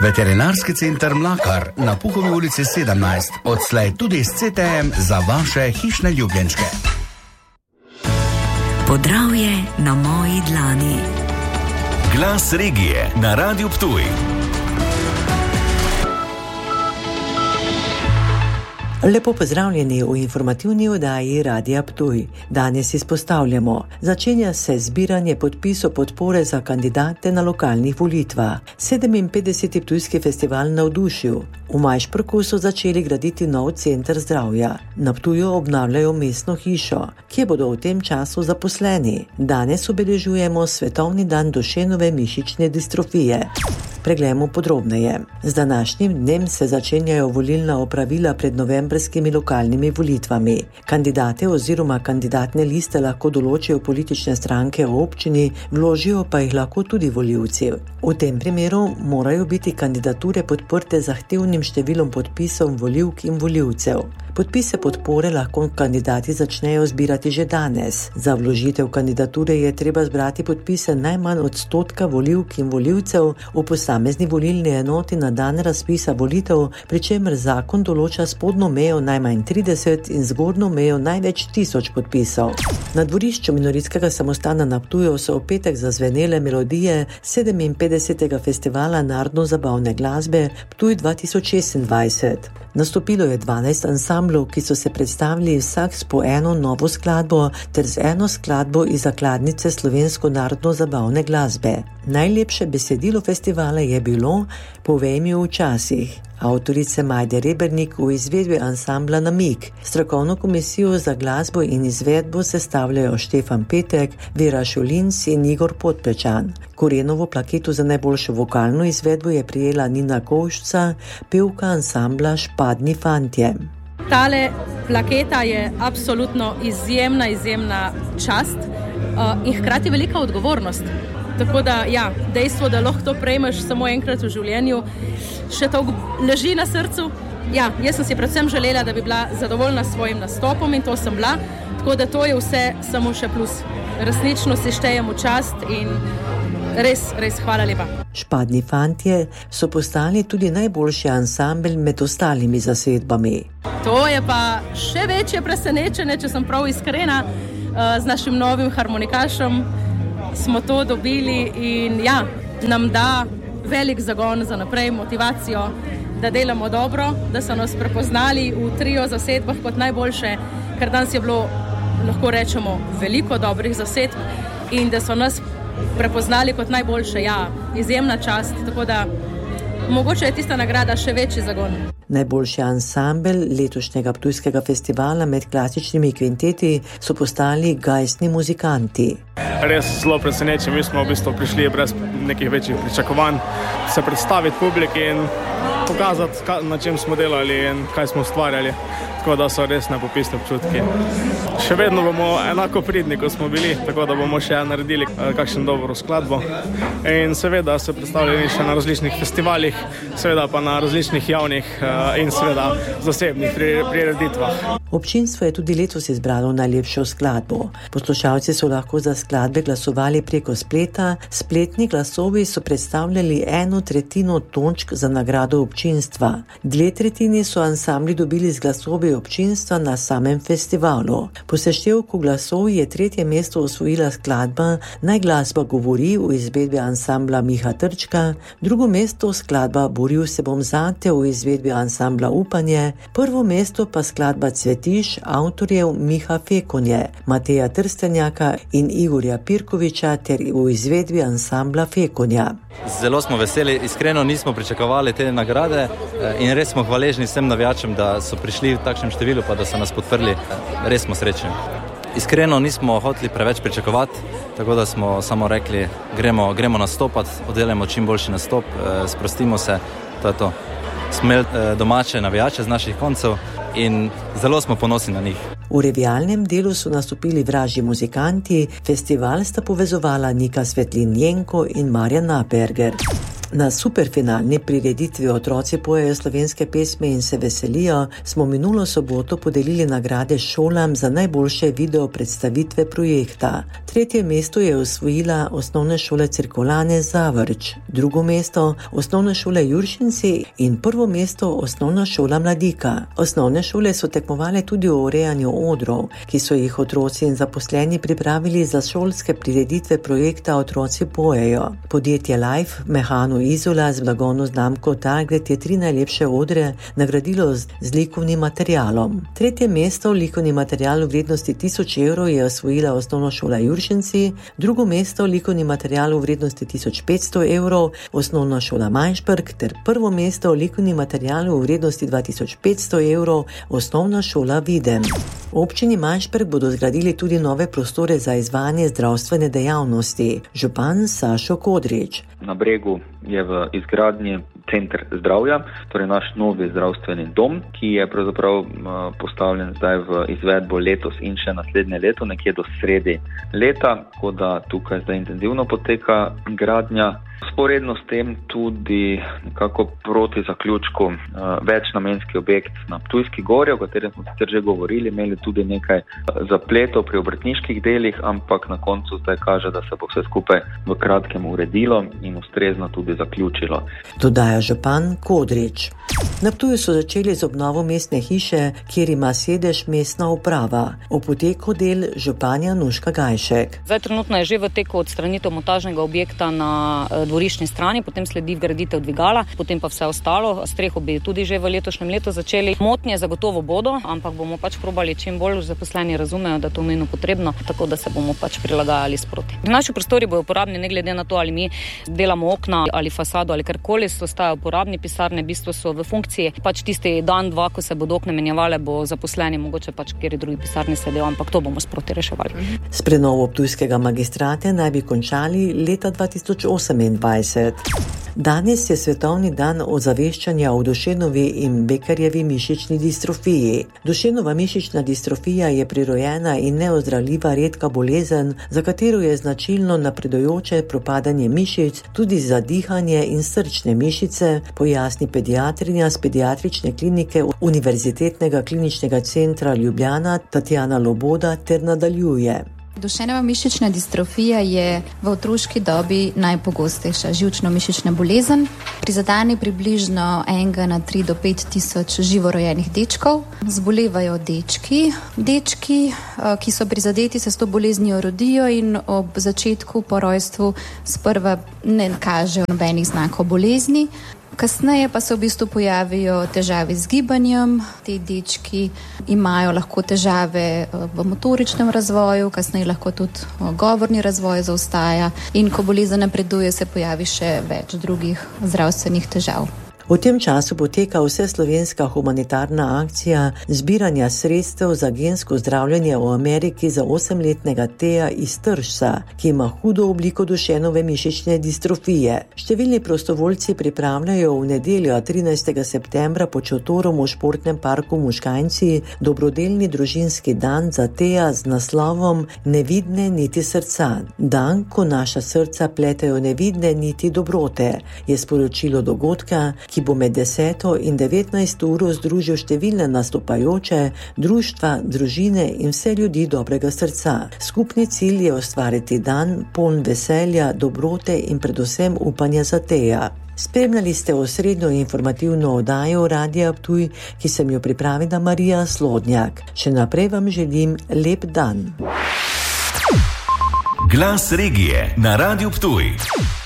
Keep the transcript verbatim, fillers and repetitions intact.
Veterinarski center Mlakar na Puhovi ulici sedemnajst, odslej tudi s C T M za vaše hišne ljubljenčke. Podravje na moji dlani. Glas regije na Radiu Ptuj. Lepo pozdravljeni v informativni oddaji Radia Ptuj. Danes izpostavljamo, začenja se zbiranje podpisov podpore za kandidate na lokalnih volitvah. sedeminpetdeseti Ptujski festival Navdušil. V Majšperku so začeli graditi nov center zdravja. Na Ptuju obnavljajo mestno hišo, kje bodo v tem času zaposleni. Danes obeležujemo Svetovni dan dušenove mišične distrofije. Preglejmo podrobneje. Z današnjim dnem se začenjajo volilna opravila pred novembrskimi lokalnimi volitvami. Kandidate oziroma kandidatne liste lahko določijo politične stranke v občini, vložijo pa jih lahko tudi volivci. V tem primeru morajo biti kandidature podprte zahtevnim številom podpisov volivk in volivcev. Podpise podpore lahko kandidati začnejo zbirati že danes. Za vložitev kandidature je treba zbrati podpise najmanj odstotka volivk in volivcev v posamezni volilni enoti na dan razpisa volitev, pri čemer zakon določa spodnjo mejo najmanj trideset in zgornjo mejo največ tisoč podpisov. Na dvorišču Minoritskega samostana na Ptuju so v petek zazvenele melodije sedeminpetdesetega festivala narodno-zabavne glasbe Ptuj dva tisoč šestindvajset. Nastopilo je dvanajst ansamblov, ki so se predstavili vsak s po eno novo skladbo ter z eno skladbo iz zakladnice slovensko narodno-zabavne glasbe. Najlepše besedilo festivala je bilo Povej mi včasih, avtorice Majde Rebernik v izvedbi ansambla Namig. Strokovno komisijo za glasbo in izvedbo sestavljajo Štefan Petek, Vera Šulinc in Igor Podpečan. Korenovo plaketo za najboljšo vokalno izvedbo je prijela Nina Kovšca, pevka ansambla Špadni fantje. Tale plaketa je absolutno izjemna, izjemna čast uh, in hkrati velika odgovornost. Tako da, ja, dejstvo, da lahko to prejmeš samo enkrat v življenju, še to leži na srcu. Ja, jaz sem si predvsem želela, da bi bila zadovoljna s svojim nastopom in to sem bila. Tako da to je vse samo še plus. Resnično si štejem v čast in res, res hvala lepa. Špadni fantje so postali tudi najboljši ansambel med ostalimi zasedbami. To je pa še večje presenečenje, če sem prav iskrena, z našim novim harmonikašem smo to dobili in ja, nam da velik zagon za naprej, motivacijo, da delamo dobro, da so nas prepoznali v trio zasedbah kot najboljše, ker danes je bilo, lahko rečemo, veliko dobrih zasedb in da so nas prepoznali kot najboljše, ja, izjemna čast, tako da mogoče je tista nagrada še večji zagon. Najboljši ansambel letošnjega Ptujskega festivala med klasičnimi kvinteti so postali Gajstni muzikanti. Res zelo presenečen, mi smo v bistvu prišli brez nekih večjih pričakovanj se predstaviti publiki in pokazati, na čem smo delali in kaj smo ustvarjali. Tako da so res nepopisni občutki. Še vedno bomo enako pridni, kot smo bili, tako da bomo še naredili kakšen dobro skladbo. In seveda se predstavljali še na različnih festivalih, seveda pa na različnih javnih in seveda zasebnih prireditvah. Občinstvo je tudi letos izbralo najlepšo skladbo. Poslušalci so lahko za skladbe glasovali preko spleta. Spletni glasovi so predstavljali eno tretjino točk za nagrado občinstva. Dve tretjini so ansambli dobili z glasovi občinstva na samem festivalu. Po seštevku glasov je tretje mesto osvojila skladba Naj glasba govori v izvedbi ansambla Miha Trčka, drugo mesto skladba Boril se bom zate v izvedbi ansambla Upanje, prvo mesto pa skladba Cvetiš avtorjev Miha Fekonje, Mateja Trstenjaka in Igorja Pirkoviča ter v izvedbi ansambla Fekonja. Zelo smo veseli, iskreno nismo pričakovali te nagrade in res smo hvaležni vsem navijačem, da so prišli v takšnem številu, pa da so nas podprli. Res smo srečni. Iskreno nismo hoteli preveč pričakovati, tako da smo samo rekli, gremo, gremo nastopati, oddelamo čim boljši nastop, sprostimo se, to je to. Smo imeli domače navijače z naših koncev in zelo smo ponosni na njih. V revijalnem delu so nastopili Vražji muzikanti, festival sta povezovala Nika Svetlin Jenko in Marjan Naperger. Na superfinalni prireditvi Otroci pojejo slovenske pesmi in se veselijo smo minulo soboto podelili nagrade šolam za najboljše video predstavitve projekta. Tretje mesto je osvojila Osnovna šola Cirkulane Zavrč, drugo mesto Osnovna šola Juršinci in prvo mesto Osnovna šola Mladika. Osnovne šole so tekmovale tudi o urejanju odrov, ki so jih otroci in zaposleni pripravili za šolske prireditve projekta Otroci pojejo. Podjetje Life Mehano Izola z blagovno znamko Target je tri najlepše odre nagradilo z, z likovnim materialom. Tretje mesto, likovni material v vrednosti tisoč evrov, je osvojila Osnovna šola Juršinci, drugo mesto, likovni material v vrednosti tisoč petsto evrov, Osnovna šola Majšperk ter prvo mesto, likovni material v vrednosti dva tisoč petsto evrov, Osnovna šola Videm. V občini Majšperk bodo zgradili tudi nove prostore za izvajanje zdravstvene dejavnosti. Župan Sašo Kodrič. Na Bregu je v izgradnji center zdravja, torej naš novi zdravstveni dom, ki je pravzaprav postavljen zdaj v izvedbo letos in še naslednje leto, nekje do sredi leta, tako da tukaj zdaj intenzivno poteka gradnja. Sporedno s tem tudi nekako proti zaključku večnamenski objekt na Ptujski gori, o katerem smo sicer že govorili, imeli tudi nekaj zapletov pri obrtniških delih, ampak na koncu zdaj kaže, da se bo vse skupaj v kratkem uredilo in ustrezno tudi zaključilo. Dodaja župan Kodrič. Na Ptuju so začeli z obnovo mestne hiše, kjer ima sedež mestna uprava. O poteku del županja Nuška Gajšek. Zdaj trenutno je že v teku odstranitev montažnega objekta na dvoriščni strani, potem sledi vgraditev dvigala, potem pa vse ostalo. Streho bi tudi že v letošnjem letu začeli. Motnje zagotovo bodo, ampak bomo pač probali čim bolj, zaposleni razumejo, da to nujno potrebno, tako da se bomo pač prilagajali sproti. Naši prostori bodo uporabni ne glede na to, ali mi delamo okna ali fasado ali karkoli, so ostajajo uporabni, pisarne v bistvu so v funkciji. Pač tisti dan, dva, ko se bodo okne menjavale, bo zaposleni mogoče pač kjer drugi pisarni sedel, ampak to bomo sproti reševali. S prenovo ptujskega magistrata naj bi končali leta dva tisoč osemindvajset. Danes je svetovni dan ozaveščanja o Dušenovi in Beckerjevi mišični distrofiji. Dušenova mišična distrofija je prirojena in neozdravljiva redka bolezen, za katero je značilno napredujoče propadanje mišic, tudi za dihanje in srčne mišice, pojasni pediatrinja z pediatrične klinike Univerzitetnega kliničnega centra Ljubljana Tatjana Loboda ter nadaljuje. Dušenova mišična distrofija je v otroški dobi najpogostejša živčno-mišična bolezen. Prizadene približno enega na tri do pet tisoč živorojenih dečkov. Zbolevajo dečki. Dečki, ki so prizadeti, se s to boleznijo rodijo in ob začetku po rojstvu sprva ne kažejo nobenih znakov bolezni. Kasneje pa se v bistvu pojavijo težave z gibanjem. Ti dečki imajo lahko težave v motoričnem razvoju, kasneje lahko tudi govorni razvoj zaostaja in ko bolezen napreduje, se pojavi še več drugih zdravstvenih težav. V tem času poteka vseslovenska humanitarna akcija zbiranja sredstev za gensko zdravljenje v Ameriki za osemletnega Teja iz Tržca, ki ima hudo obliko Dušenove mišične distrofije. Številni prostovoljci pripravljajo v nedeljo trinajstega septembra pod šotorom v športnem parku Muškanjci dobrodelni družinski dan za Teja z naslovom Nevidne niti srca. Dan, ko naša srca pletejo nevidne niti dobrote, je sporočilo dogodka, ki bo med deseto in devetnajsto uro združil številne nastopajoče, društva, družine in vse ljudi dobrega srca. Skupni cilj je ustvariti dan poln veselja, dobrote in predvsem upanja za Teja. Spremljali ste osrednjo informativno oddajo Radia Ptuj, ki sem jo pripravila Marija Slodnjak. Še naprej vam želim lep dan. Glas regije na Radiu Ptuj.